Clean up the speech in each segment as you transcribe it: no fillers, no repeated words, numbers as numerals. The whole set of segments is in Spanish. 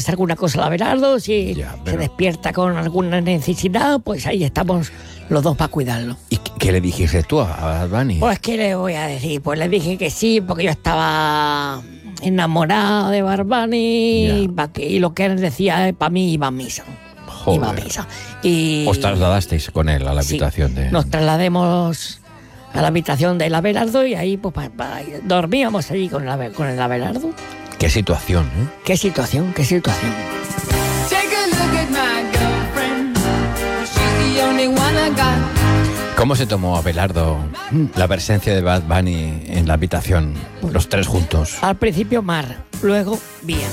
pasa alguna cosa al Abelardo, si se despierta con alguna necesidad, pues ahí estamos los dos para cuidarlo. ¿Y qué le dijiste tú a Bad Bunny? Pues, ¿qué le voy a decir? Pues le dije que sí, porque yo estaba enamorado de Bad Bunny, y lo que él decía, para mí iba a misa. Joder. Iba a misa. Y ¿Os trasladasteis con él a la habitación de...? Nos traslademos a la habitación del Abelardo y ahí pues dormíamos allí con el Abelardo. Qué situación, ¿eh? Qué situación. ¿Cómo se tomó Abelardo la presencia de Bad Bunny en la habitación, los tres juntos? Al principio mal, luego bien.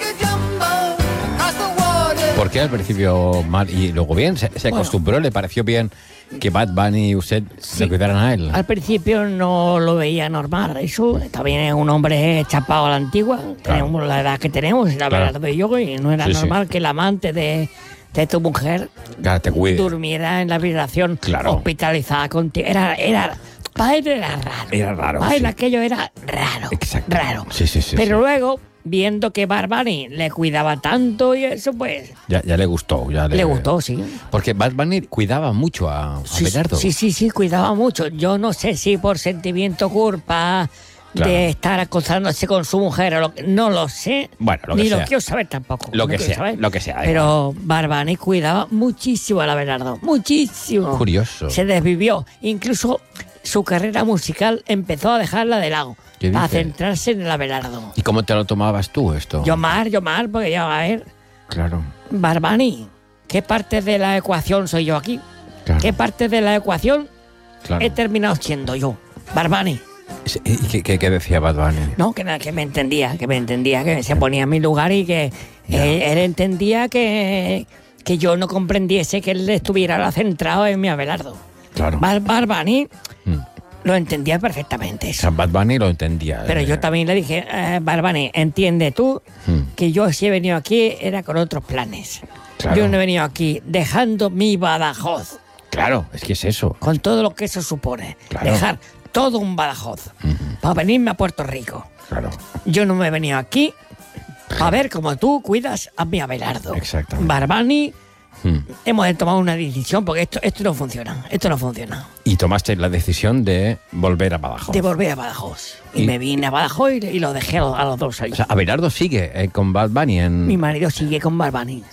¿Por qué al principio mal y luego bien? ¿Se acostumbró? ¿Le pareció bien que Bad Bunny y usted se cuidaran a él? Al principio no lo veía normal. Eso también es un hombre chapado a la antigua. Claro. Tenemos la edad que tenemos, la Abelardo y yo, y no era normal que el amante de tu mujer te cuide, durmiera en la habitación hospitalizada contigo. Para él era raro. Era raro. Para él aquello era raro. Exacto. Raro. Pero luego, viendo que Bad Bunny le cuidaba tanto y eso, pues... Ya le gustó. Le gustó, sí. Porque Bad Bunny cuidaba mucho a Abelardo. Sí, cuidaba mucho. Yo no sé si por sentimiento culpa de estar acosándose con su mujer, no lo sé. Bueno, lo que ni sea. Lo quiero saber tampoco. Lo que sea. Pero Bad Bunny cuidaba muchísimo al Abelardo. Muchísimo. Curioso. Se desvivió. Incluso su carrera musical empezó a dejarla de lado. A centrarse en el Abelardo. ¿Y cómo te lo tomabas tú esto? Yo mal, porque ya, a ver... Claro. Bad Bunny, ¿qué parte de la ecuación soy yo aquí? Claro. ¿Qué parte de la ecuación he terminado siendo yo? Bad Bunny. ¿Y qué decía Bad Bunny? No, que me entendía, que se ponía en mi lugar y que él entendía que yo no comprendiese que él estuviera centrado en mi Abelardo. Claro. Bad Bunny... Lo entendía perfectamente eso. O sea, Bad Bunny lo entendía. Pero yo también le dije, Bad Bunny, entiende tú que yo si he venido aquí era con otros planes. Claro. Yo no he venido aquí dejando mi Badajoz. Claro, es que es eso. Con todo lo que eso supone. Claro. Dejar todo un Badajoz para venirme a Puerto Rico. Claro. Yo no me he venido aquí para ver cómo tú cuidas a mi Abelardo. Exactamente. Bad Bunny... Hemos tomado una decisión porque esto no funciona. Y tomaste la decisión de volver a Badajoz. Y me vine a Badajoz y lo dejé a los 2 años. O sea, Abelardo sigue con Bad Bunny Mi marido sigue con Bad Bunny.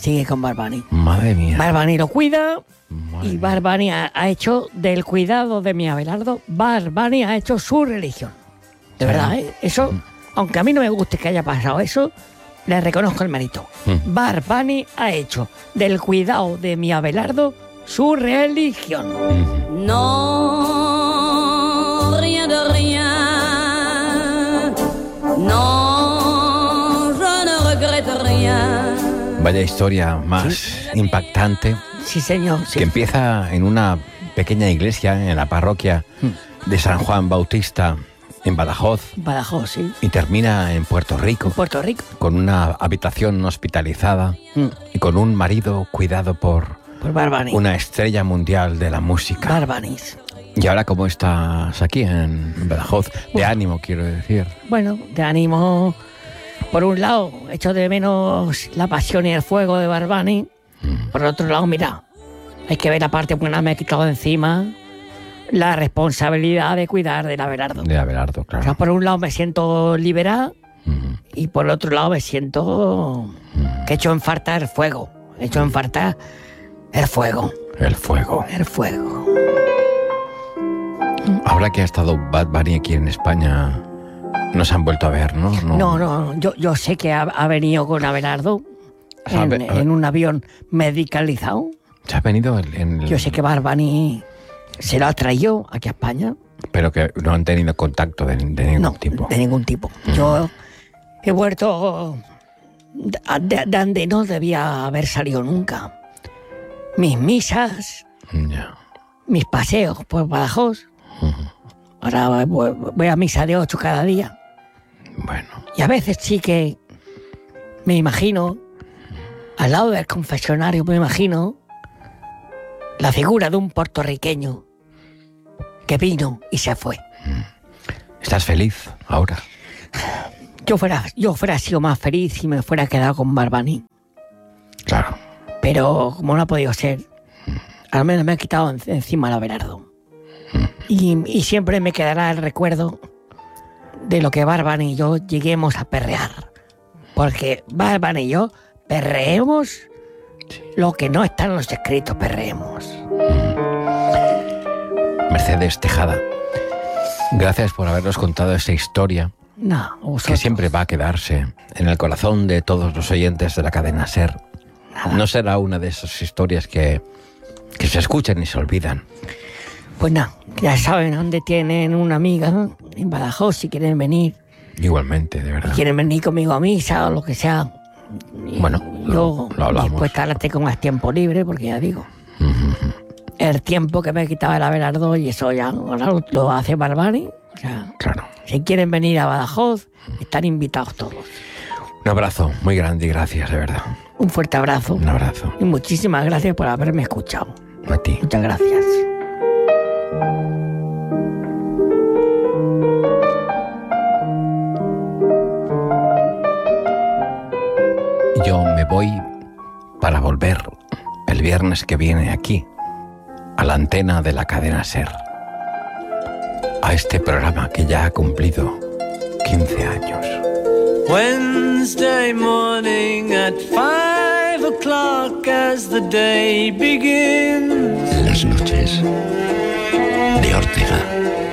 Madre mía. Bad Bunny lo cuida. Y Bad Bunny ha hecho del cuidado de mi Abelardo, Bad Bunny ha hecho su religión. De verdad, ¿eh? Eso, aunque a mí no me guste que haya pasado eso, le reconozco el mérito. Bad Bunny ha hecho del cuidado de mi Abelardo su religión. No, rien de rien. No, je ne regrette rien. Vaya historia más impactante. Sí, señor. Que empieza en una pequeña iglesia en la parroquia de San Juan Bautista, en Badajoz. Sí. Y termina en Puerto Rico. Con una habitación hospitalizada y con un marido cuidado por Bad Bunny, una estrella mundial de la música. Bad Bunny. ¿Y ahora cómo estás aquí en Badajoz? De ánimo, quiero decir. Bueno, de ánimo. Por un lado, echo de menos la pasión y el fuego de Bad Bunny. Por otro lado, mira, hay que ver la parte buena, me he quitado de encima la responsabilidad de cuidar del Abelardo. De Abelardo, claro. O sea, por un lado me siento liberada y por el otro lado me siento que he hecho en falta el fuego. El fuego. Ahora que ha estado Bad Bunny aquí en España, no se han vuelto a ver, ¿no? No. Yo sé que ha venido con Abelardo en un avión medicalizado. ¿Se ha venido en Yo sé que Bad Bunny se lo ha traído aquí a España. Pero que no han tenido contacto de ningún tipo. De ningún tipo. Yo he vuelto de donde no debía haber salido nunca. Mis misas, mis paseos por Badajoz. Ahora voy a misa de 8 cada día. Bueno. Y a veces sí que me imagino, al lado del confesionario, me imagino la figura de un puertorriqueño que vino y se fue. ¿Estás feliz ahora? yo fuera sido más feliz si me fuera quedado con Barbani. Claro. Pero como no ha podido ser, al menos me he quitado encima a Abelardo. Y siempre me quedará el recuerdo de lo que Barbani y yo lleguemos a perrear. Porque Barbani y yo perreemos lo que no está en los escritos, perreemos. Mercedes Tejada, gracias por habernos contado esa historia. No, que siempre va a quedarse en el corazón de todos los oyentes de la cadena SER. Nada. No será una de esas historias que se escuchan y se olvidan. Pues nada, ya saben dónde tienen una amiga, en Badajoz, si quieren venir. Igualmente, de verdad. Si quieren venir conmigo a misa o lo que sea. Bueno, yo lo hablamos. Después ahora tengo más tiempo libre, porque ya digo, el tiempo que me quitaba el Abelardo y eso ya ahora lo hace Barbani. O sea, claro. Si quieren venir a Badajoz, están invitados todos. Un abrazo muy grande y gracias, de verdad. Un fuerte abrazo. Un abrazo. Y muchísimas gracias por haberme escuchado. A ti. Muchas gracias. Yo me voy para volver el viernes que viene aquí, a la antena de la cadena SER, a este programa que ya ha cumplido 15 años. Wednesday morning at 5 o'clock as the day begins. Las noches de Ortega.